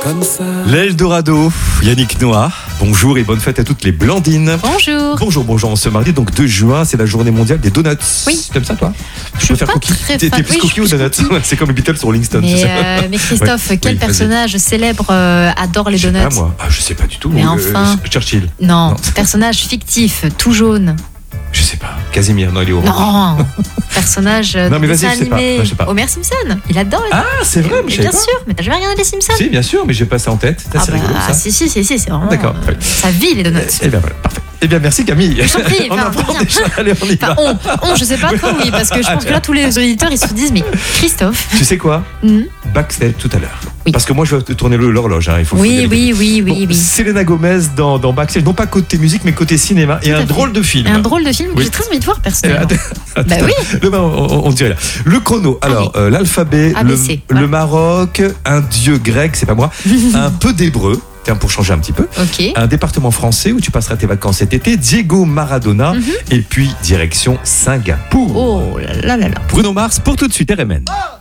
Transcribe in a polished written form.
Comme ça. L'Eldorado, Yannick Noah. Bonjour et bonne fête à toutes les Blandines. Bonjour. Bonjour. Ce mardi, donc 2 juin, c'est la journée mondiale des donuts. Oui. T'aimes ça, toi? Je suis pas très T'es fan. plus Oui, cookie ou je suis donuts? cookie. C'est comme les Beatles sur Rolling Stone. tu sais. Mais Christophe, Ouais. quel Oui, vas-y. personnage célèbre adore les Je sais donuts? pas, moi. Ah, je sais pas du tout. Mais enfin. Churchill. Non, personnage fictif, tout jaune. Je sais pas. Casimir, non, il est orange. Non, personnage Non, mais de vas-y, dessin je sais pas. animé. Non, je sais pas. Homer Simpson, il adore les Ah, c'est vrai, mais Mais je savais bien pas. sûr, mais t'as jamais regardé les Simpsons? Si, bien sûr, mais j'ai pas ça en tête. Ça, c'est rigolo, ça. Si, c'est vraiment. D'accord. Sa vie, les donuts. Eh bien, voilà, parfait. Eh bien, merci Camille. Je t'en prie, On enfin, apprend viens. déjà. Allez, on y va. Enfin, je sais pas toi, oui, parce que je pense que là, tous les auditeurs, ils se disent, mais Christophe. Tu sais quoi? Backstage tout à l'heure. Oui. Parce que moi, je vais te tourner l'horloge. Hein. Il faut Oui. Bon, Selena Gomez dans Backstage, non pas côté musique, mais côté cinéma. Et Tout à un fait. drôle de film. Un drôle de film que Oui. j'ai très envie de voir personnellement. Attends, Bah oui. on dirait là. Le chrono. Alors, l'alphabet, ABC, le ouais. Maroc, un dieu grec, c'est pas moi, un peu d'hébreu. Tiens, pour changer un petit peu. Ok. Un département français où tu passeras tes vacances cet été, Diego Maradona, et puis direction Singapour. Oh là là là là. Bruno Mars pour tout de suite, RMN.